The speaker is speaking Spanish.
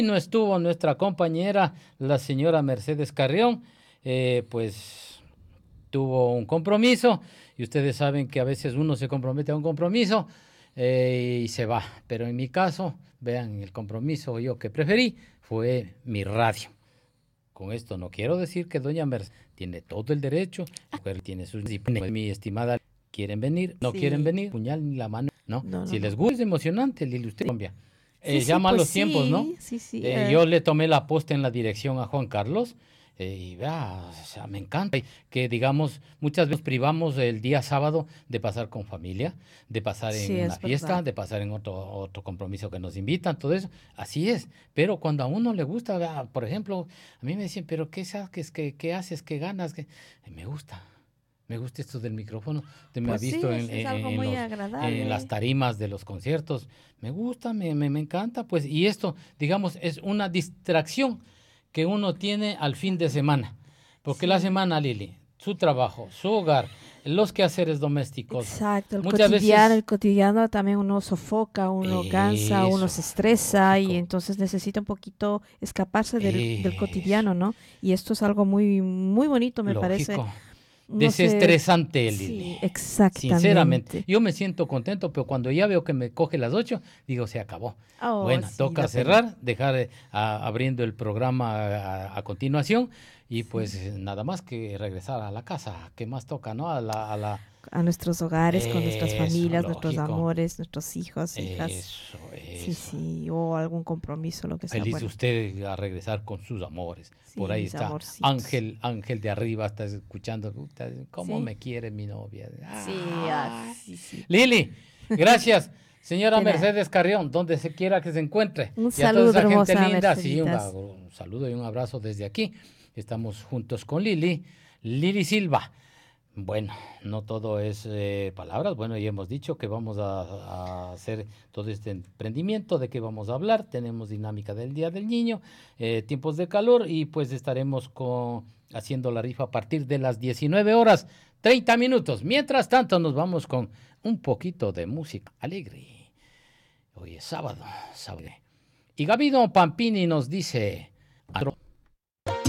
no estuvo nuestra compañera, la señora Mercedes Carrión, pues tuvo un compromiso y ustedes saben que a veces uno se compromete a un compromiso y se va. Pero en mi caso, vean, el compromiso yo que preferí fue mi radio. Con esto no quiero decir que doña Mercedes tiene todo el derecho, tiene sus disciplinas. Mi estimada, ¿quieren venir? ¿No quieren venir? Puñal en la mano, ¿no? No, Si no, les no. gusta, es emocionante el Ilustre Colombia. Sí, Ya pues malos tiempos, ¿no? sí. Yo le tomé la posta en la dirección a Juan Carlos y vea, o sea, me encanta que, digamos, muchas veces privamos el día sábado de pasar con familia, de pasar en Sí, una es fiesta, verdad. de pasar en otro compromiso que nos invitan, todo eso. Así es. Pero cuando a uno le gusta, vea, por ejemplo, a mí me decían, pero ¿qué haces? ¿Qué haces? ¿Qué ganas? Me gusta. Me gusta esto del micrófono. Usted me ha Pues sí, visto es algo muy en las agradable. tarimas de los conciertos. Me gusta, me encanta, pues. Y esto, digamos, es una distracción que uno tiene al fin de semana. Porque la Sí, semana, Lili, su trabajo, su hogar, los quehaceres domésticos, exacto. muchas veces El cotidiano también uno sofoca, uno cansa, uno eso, se estresa y lógico, entonces necesita un poquito escaparse del eso, cotidiano, ¿no? Y esto es algo muy, muy bonito, me parece. lógico. No sé, Desestresante, Lili. sí, Sinceramente, exactamente. yo me siento contento, pero cuando ya veo que me coge las 8, digo, se acabó. Oh, Bueno, sí, toca da pena. cerrar, dejar abriendo el programa a continuación y pues Sí. nada más que regresar a la casa. ¿Qué más toca, no? A la... A nuestros hogares, con nuestras Eso, familias, nuestros lógico. amores, nuestros hijos, hijas. Eso, Sí, eso. sí, o algún compromiso, lo que sea. Feliz Bueno, usted a regresar con sus amores. Por sí, ahí mis está amorcitos. Ángel, Ángel de arriba, está escuchando. Puta, ¿cómo Sí, me quiere mi novia? sí, Ay. sí, sí. Lili, gracias. Señora De nada. Mercedes Carrión, donde se quiera que se encuentre. Un Y a toda saludo, esa gente hermosa linda, sí, Merceditas. un saludo y un abrazo desde aquí. Estamos juntos con Lili, Lili Silva. Bueno, no todo es palabras. Bueno, ya hemos dicho que vamos a hacer todo este emprendimiento, de qué vamos a hablar. Tenemos dinámica del Día del Niño, tiempos de calor y pues estaremos haciendo la rifa a partir de las 19 horas, 30 minutos. Mientras tanto, nos vamos con un poquito de música alegre. Hoy es sábado, sábado. Y Gabino Pampini nos dice...